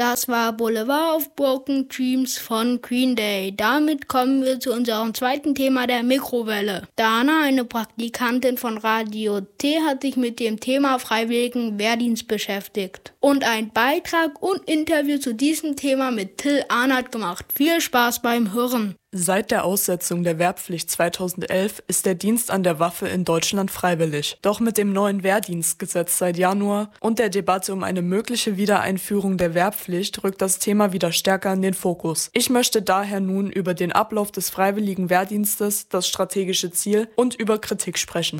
Das war Boulevard of Broken Dreams von Green Day. Damit kommen wir zu unserem zweiten Thema, der Mikrowelle. Dana, eine Praktikantin von Radio T, hat sich mit dem Thema freiwilligen Wehrdienst beschäftigt und einen Beitrag und Interview zu diesem Thema mit Till Arnert gemacht. Viel Spaß beim Hören. Seit der Aussetzung der Wehrpflicht 2011 ist der Dienst an der Waffe in Deutschland freiwillig. Doch mit dem neuen Wehrdienstgesetz seit Januar und der Debatte um eine mögliche Wiedereinführung der Wehrpflicht rückt das Thema wieder stärker in den Fokus. Ich möchte daher nun über den Ablauf des freiwilligen Wehrdienstes, das strategische Ziel und über Kritik sprechen.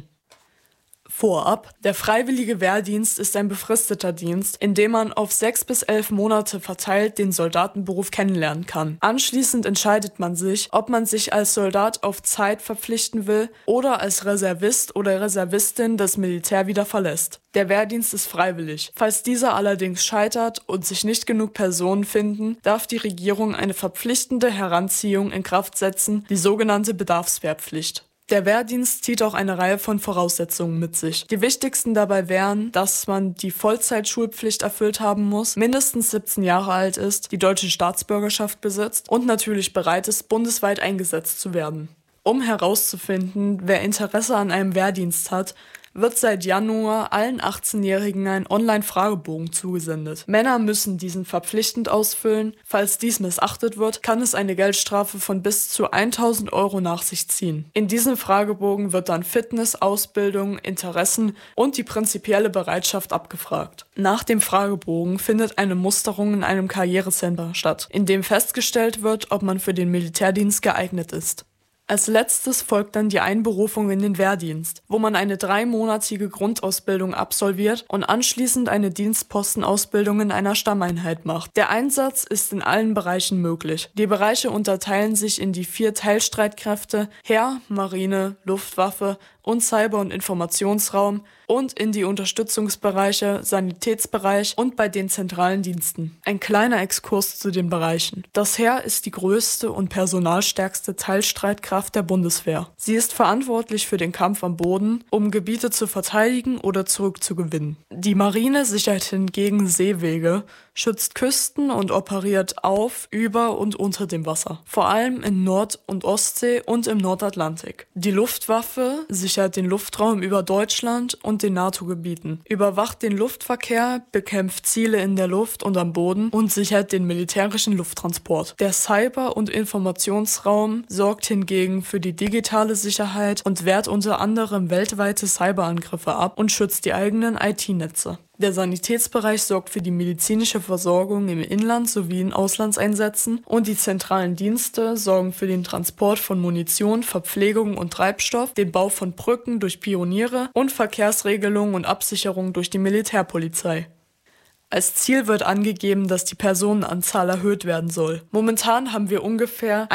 Vorab: Der freiwillige Wehrdienst ist ein befristeter Dienst, in dem man auf 6 bis 11 Monate verteilt den Soldatenberuf kennenlernen kann. Anschließend entscheidet man sich, ob man sich als Soldat auf Zeit verpflichten will oder als Reservist oder Reservistin das Militär wieder verlässt. Der Wehrdienst ist freiwillig. Falls dieser allerdings scheitert und sich nicht genug Personen finden, darf die Regierung eine verpflichtende Heranziehung in Kraft setzen, die sogenannte Bedarfswehrpflicht. Der Wehrdienst zieht auch eine Reihe von Voraussetzungen mit sich. Die wichtigsten dabei wären, dass man die Vollzeitschulpflicht erfüllt haben muss, mindestens 17 Jahre alt ist, die deutsche Staatsbürgerschaft besitzt und natürlich bereit ist, bundesweit eingesetzt zu werden. Um herauszufinden, wer Interesse an einem Wehrdienst hat, wird seit Januar allen 18-Jährigen ein Online-Fragebogen zugesendet. Männer müssen diesen verpflichtend ausfüllen. Falls dies missachtet wird, kann es eine Geldstrafe von bis zu 1.000 Euro nach sich ziehen. In diesem Fragebogen wird dann Fitness, Ausbildung, Interessen und die prinzipielle Bereitschaft abgefragt. Nach dem Fragebogen findet eine Musterung in einem Karrierecenter statt, in dem festgestellt wird, ob man für den Militärdienst geeignet ist. Als letztes folgt dann die Einberufung in den Wehrdienst, wo man eine 3-monatige Grundausbildung absolviert und anschließend eine Dienstpostenausbildung in einer Stammeinheit macht. Der Einsatz ist in allen Bereichen möglich. Die Bereiche unterteilen sich in die 4 Teilstreitkräfte Heer, Marine, Luftwaffe und Cyber- und Informationsraum und in die Unterstützungsbereiche, Sanitätsbereich und bei den zentralen Diensten. Ein kleiner Exkurs zu den Bereichen. Das Heer ist die größte und personalstärkste Teilstreitkraft der Bundeswehr. Sie ist verantwortlich für den Kampf am Boden, um Gebiete zu verteidigen oder zurückzugewinnen. Die Marine sichert hingegen Seewege, schützt Küsten und operiert auf, über und unter dem Wasser. Vor allem in Nord- und Ostsee und im Nordatlantik. Die Luftwaffe sichert den Luftraum über Deutschland und den NATO-Gebieten, überwacht den Luftverkehr, bekämpft Ziele in der Luft und am Boden und sichert den militärischen Lufttransport. Der Cyber- und Informationsraum sorgt hingegen für die digitale Sicherheit und wehrt unter anderem weltweite Cyberangriffe ab und schützt die eigenen IT-Netze. Der Sanitätsbereich sorgt für die medizinische Versorgung im Inland sowie in Auslandseinsätzen und die zentralen Dienste sorgen für den Transport von Munition, Verpflegung und Treibstoff, den Bau von Brücken durch Pioniere und Verkehrsregelungen und Absicherung durch die Militärpolizei. Als Ziel wird angegeben, dass die Personenanzahl erhöht werden soll. Momentan haben wir ungefähr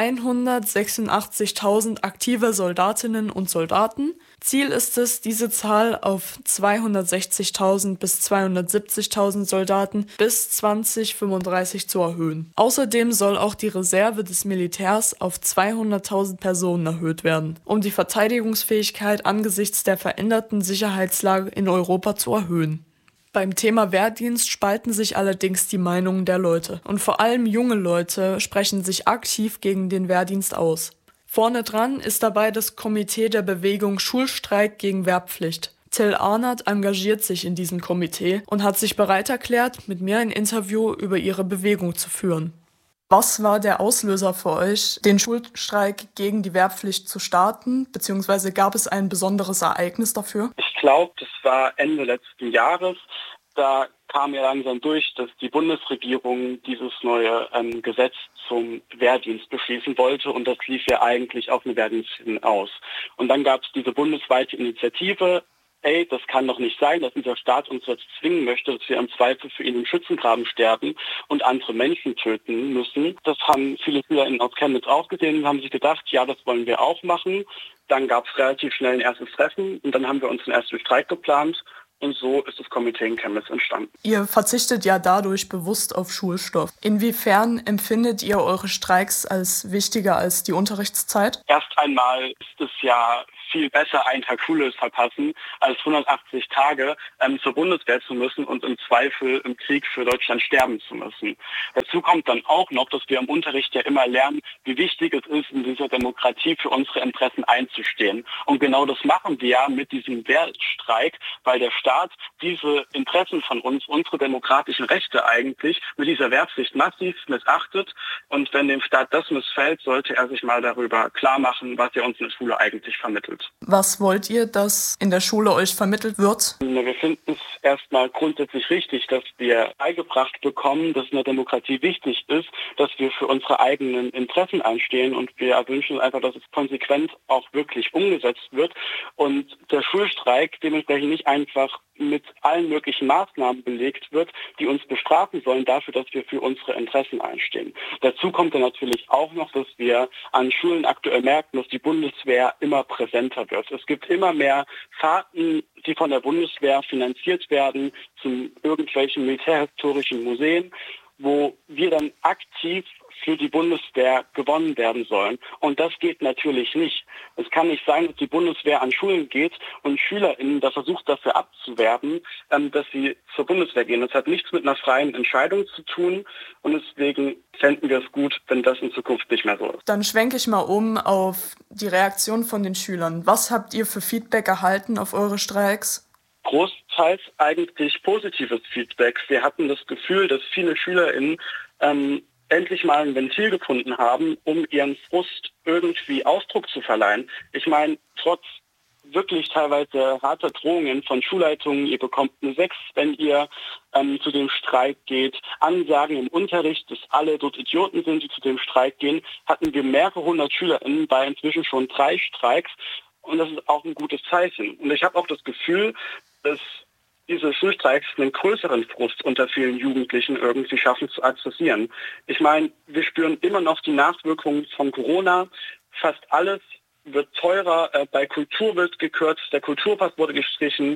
186.000 aktive Soldatinnen und Soldaten. Ziel ist es, diese Zahl auf 260.000 bis 270.000 Soldaten bis 2035 zu erhöhen. Außerdem soll auch die Reserve des Militärs auf 200.000 Personen erhöht werden, um die Verteidigungsfähigkeit angesichts der veränderten Sicherheitslage in Europa zu erhöhen. Beim Thema Wehrdienst spalten sich allerdings die Meinungen der Leute. Und vor allem junge Leute sprechen sich aktiv gegen den Wehrdienst aus. Vorne dran ist dabei das Komitee der Bewegung Schulstreik gegen Wehrpflicht. Till Arnert engagiert sich in diesem Komitee und hat sich bereit erklärt, mit mir ein Interview über ihre Bewegung zu führen. Was war der Auslöser für euch, den Schulstreik gegen die Wehrpflicht zu starten, beziehungsweise gab es ein besonderes Ereignis dafür? Ich glaube, das war Ende letzten Jahres. Da kam ja langsam durch, dass die Bundesregierung dieses neue Gesetz zum Wehrdienst beschließen wollte und das lief ja eigentlich auf eine Wehrdienst aus. Und dann gab es diese bundesweite Initiative, das kann doch nicht sein, dass dieser Staat uns jetzt zwingen möchte, dass wir im Zweifel für ihn im Schützengraben sterben und andere Menschen töten müssen. Das haben viele SchülerInnen aus Chemnitz auch gesehen und haben sich gedacht, ja, das wollen wir auch machen. Dann gab es relativ schnell ein erstes Treffen und dann haben wir uns einen ersten Streik geplant. Und so ist das Komitee in Chemnitz entstanden. Ihr verzichtet ja dadurch bewusst auf Schulstoff. Inwiefern empfindet ihr eure Streiks als wichtiger als die Unterrichtszeit? Erst einmal ist es ja viel besser einen Tag Schule verpassen, als 180 Tage zur Bundeswehr zu müssen und im Zweifel im Krieg für Deutschland sterben zu müssen. Dazu kommt dann auch noch, dass wir im Unterricht ja immer lernen, wie wichtig es ist, in dieser Demokratie für unsere Interessen einzustehen. Und genau das machen wir ja mit diesem Wehrstreik, weil der Staat diese Interessen von uns, unsere demokratischen Rechte eigentlich, mit dieser Wehrpflicht massiv missachtet. Und wenn dem Staat das missfällt, sollte er sich mal darüber klar machen, was er uns in der Schule eigentlich vermittelt. Was wollt ihr, dass in der Schule euch vermittelt wird? Wir finden es erstmal grundsätzlich richtig, dass wir beigebracht bekommen, dass in der Demokratie wichtig ist, dass wir für unsere eigenen Interessen einstehen, und wir wünschen uns einfach, dass es konsequent auch wirklich umgesetzt wird und der Schulstreik dementsprechend nicht einfach mit allen möglichen Maßnahmen belegt wird, die uns bestrafen sollen dafür, dass wir für unsere Interessen einstehen. Dazu kommt dann natürlich auch noch, dass wir an Schulen aktuell merken, dass die Bundeswehr immer präsenter wird. Es gibt immer mehr Fahrten, die von der Bundeswehr finanziert werden, zu irgendwelchen militärhistorischen Museen, wo wir dann aktiv für die Bundeswehr gewonnen werden sollen. Und das geht natürlich nicht. Es kann nicht sein, dass die Bundeswehr an Schulen geht und SchülerInnen da versucht, dafür abzuwerben, dass sie zur Bundeswehr gehen. Das hat nichts mit einer freien Entscheidung zu tun, und deswegen fänden wir es gut, wenn das in Zukunft nicht mehr so ist. Dann schwenke ich mal um auf die Reaktion von den Schülern. Was habt ihr für Feedback erhalten auf eure Streiks? Großteils eigentlich positives Feedback. Wir hatten das Gefühl, dass viele SchülerInnen endlich mal ein Ventil gefunden haben, um ihren Frust irgendwie Ausdruck zu verleihen. Ich meine, trotz wirklich teilweise harter Drohungen von Schulleitungen, ihr bekommt eine 6, wenn ihr zu dem Streik geht, Ansagen im Unterricht, dass alle dort Idioten sind, die zu dem Streik gehen, hatten wir mehrere hundert SchülerInnen bei inzwischen schon 3 Streiks, und das ist auch ein gutes Zeichen. Und ich habe auch das Gefühl, dass diese Schulstreiks einen größeren Frust unter vielen Jugendlichen irgendwie schaffen zu adressieren. Ich meine, wir spüren immer noch die Nachwirkungen von Corona. Fast alles wird teurer, bei Kultur wird gekürzt, der Kulturpass wurde gestrichen.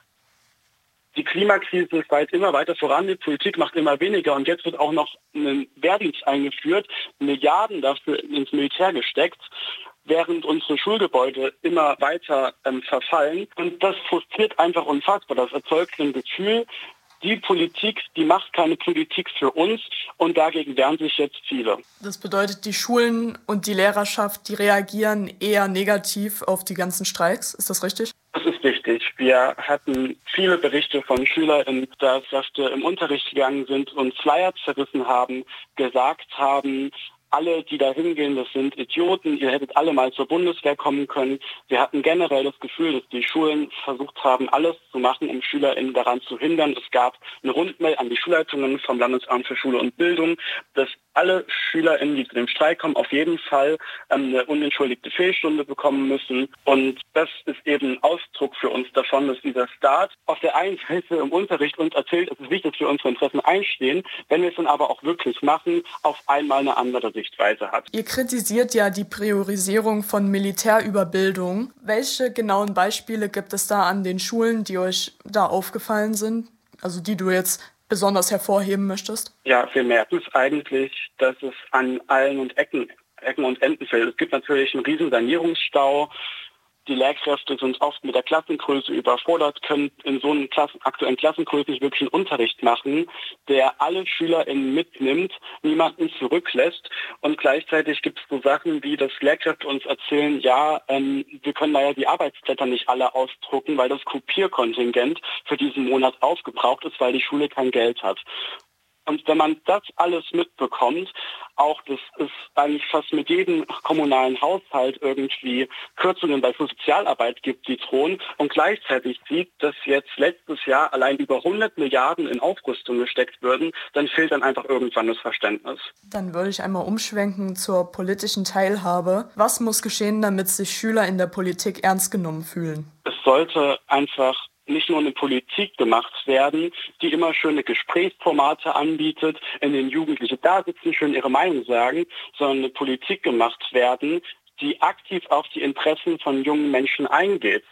Die Klimakrise schreitet immer weiter voran, die Politik macht immer weniger, und jetzt wird auch noch ein Wehrdienst eingeführt, Milliarden dafür ins Militär gesteckt, während unsere Schulgebäude immer weiter verfallen. Und das frustriert einfach unfassbar. Das erzeugt ein Gefühl, die Politik, die macht keine Politik für uns, und dagegen wehren sich jetzt viele. Das bedeutet, die Schulen und die Lehrerschaft, die reagieren eher negativ auf die ganzen Streiks. Ist das richtig? Das ist richtig. Wir hatten viele Berichte von SchülerInnen, dass Kräfte im Unterricht gegangen sind und Flyer zerrissen haben, gesagt haben, alle, die da hingehen, das sind Idioten, ihr hättet alle mal zur Bundeswehr kommen können. Wir hatten generell das Gefühl, dass die Schulen versucht haben, alles zu machen, um SchülerInnen daran zu hindern. Es gab eine Rundmail an die Schulleitungen vom Landesamt für Schule und Bildung, dass alle SchülerInnen, die zu dem Streik kommen, auf jeden Fall eine unentschuldigte Fehlstunde bekommen müssen. Und das ist eben ein Ausdruck für uns davon, dass dieser Staat auf der einen Seite im Unterricht uns erzählt, es ist wichtig, dass wir unsere Interessen einstehen, wenn wir es dann aber auch wirklich machen, auf einmal eine andere Sichtweise hat. Ihr kritisiert ja die Priorisierung von Militärüberbildung. Welche genauen Beispiele gibt es da an den Schulen, die euch da aufgefallen sind? Also die du jetzt besonders hervorheben möchtest? Ja, wir merken es eigentlich, dass es an allen und Ecken und Enden fällt. Es gibt natürlich einen riesen Sanierungsstau. Die Lehrkräfte sind oft mit der Klassengröße überfordert, können in so einer aktuellen Klassengröße nicht wirklich einen Unterricht machen, der alle SchülerInnen mitnimmt, niemanden zurücklässt. Und gleichzeitig gibt es so Sachen wie, dass Lehrkräfte uns erzählen, ja, wir können leider die Arbeitsblätter nicht alle ausdrucken, weil das Kopierkontingent für diesen Monat aufgebraucht ist, weil die Schule kein Geld hat. Und wenn man das alles mitbekommt, auch dass es eigentlich fast mit jedem kommunalen Haushalt irgendwie Kürzungen bei Sozialarbeit gibt, die drohen, und gleichzeitig sieht, dass jetzt letztes Jahr allein über 100 Milliarden in Aufrüstung gesteckt würden, dann fehlt dann einfach irgendwann das Verständnis. Dann würde ich einmal umschwenken zur politischen Teilhabe. Was muss geschehen, damit sich Schüler in der Politik ernst genommen fühlen? Es sollte einfach nicht nur eine Politik gemacht werden, die immer schöne Gesprächsformate anbietet, in denen Jugendliche da sitzen, schön ihre Meinung sagen, sondern eine Politik gemacht werden, die aktiv auf die Interessen von jungen Menschen eingeht.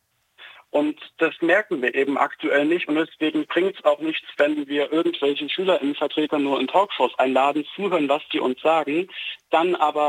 Und das merken wir eben aktuell nicht, und deswegen bringt es auch nichts, wenn wir irgendwelche SchülerInnenvertreter nur in Talkshows einladen, zuhören, was die uns sagen, dann aber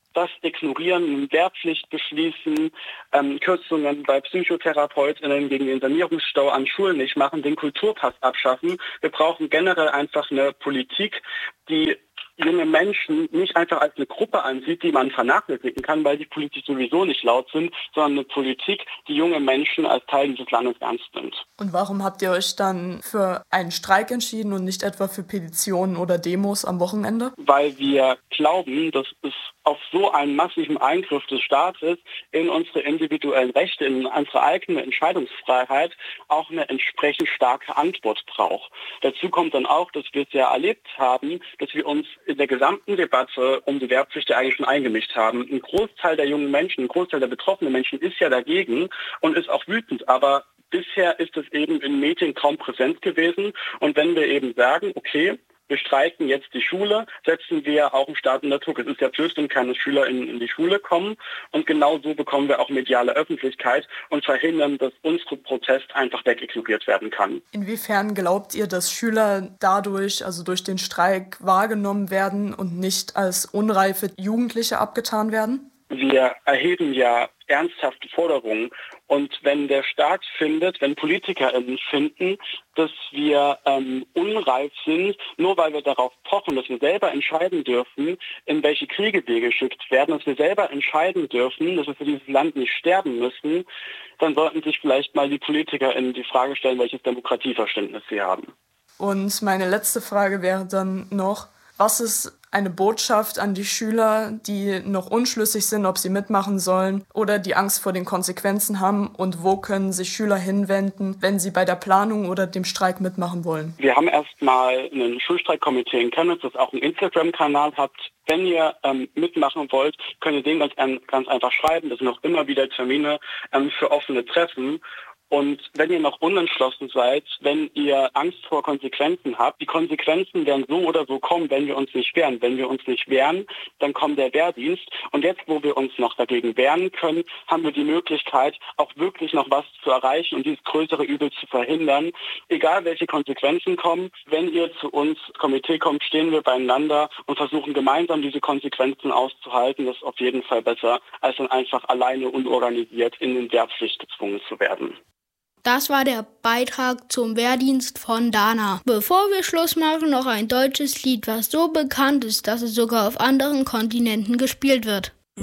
das ignorieren, Wehrpflicht beschließen, Kürzungen bei PsychotherapeutInnen gegen den Sanierungsstau an Schulen nicht machen, den Kulturpass abschaffen. Wir brauchen generell einfach eine Politik, die junge Menschen nicht einfach als eine Gruppe ansieht, die man vernachlässigen kann, weil die politisch sowieso nicht laut sind, sondern eine Politik, die junge Menschen als Teil dieses Landes ernst nimmt. Und warum habt ihr euch dann für einen Streik entschieden und nicht etwa für Petitionen oder Demos am Wochenende? Weil wir glauben, dass es auf so einen massiven Eingriff des Staates in unsere individuellen Rechte, in unsere eigene Entscheidungsfreiheit auch eine entsprechend starke Antwort braucht. Dazu kommt dann auch, dass wir es ja erlebt haben, dass wir uns in der gesamten Debatte um die Wehrpflicht eigentlich schon eingemischt haben. Ein Großteil der jungen Menschen, ein Großteil der betroffenen Menschen ist ja dagegen und ist auch wütend, aber bisher ist es eben in Medien kaum präsent gewesen. Und wenn wir eben sagen, okay, wir streiken jetzt die Schule, setzen wir auch einen Staat unter Druck. Es ist ja Pflicht, wenn keine Schüler in die Schule kommen. Und genau so bekommen wir auch mediale Öffentlichkeit und verhindern, dass unser Protest einfach wegignoriert werden kann. Inwiefern glaubt ihr, dass Schüler dadurch, also durch den Streik, wahrgenommen werden und nicht als unreife Jugendliche abgetan werden? Wir erheben ja ernsthafte Forderungen. Und wenn der Staat findet, wenn PolitikerInnen finden, dass wir unreif sind, nur weil wir darauf pochen, dass wir selber entscheiden dürfen, in welche Kriege wir geschickt werden, dass wir selber entscheiden dürfen, dass wir für dieses Land nicht sterben müssen, dann sollten sich vielleicht mal die PolitikerInnen die Frage stellen, welches Demokratieverständnis sie haben. Und meine letzte Frage wäre dann noch, was ist eine Botschaft an die Schüler, die noch unschlüssig sind, ob sie mitmachen sollen oder die Angst vor den Konsequenzen haben, und wo können sich Schüler hinwenden, wenn sie bei der Planung oder dem Streik mitmachen wollen? Wir haben erstmal ein Schulstreikkomitee in Chemnitz, das auch einen Instagram-Kanal hat. Wenn ihr mitmachen wollt, könnt ihr den ganz einfach schreiben. Das sind auch immer wieder Termine für offene Treffen. Und wenn ihr noch unentschlossen seid, wenn ihr Angst vor Konsequenzen habt, die Konsequenzen werden so oder so kommen, wenn wir uns nicht wehren. Wenn wir uns nicht wehren, dann kommt der Wehrdienst. Und jetzt, wo wir uns noch dagegen wehren können, haben wir die Möglichkeit, auch wirklich noch was zu erreichen und dieses größere Übel zu verhindern. Egal, welche Konsequenzen kommen, wenn ihr zu uns ins Komitee kommt, stehen wir beieinander und versuchen gemeinsam diese Konsequenzen auszuhalten. Das ist auf jeden Fall besser, als dann einfach alleine unorganisiert in den Wehrpflicht gezwungen zu werden. Das war der Beitrag zum Wehrdienst von Dana. Bevor wir Schluss machen, noch ein deutsches Lied, was so bekannt ist, dass es sogar auf anderen Kontinenten gespielt wird.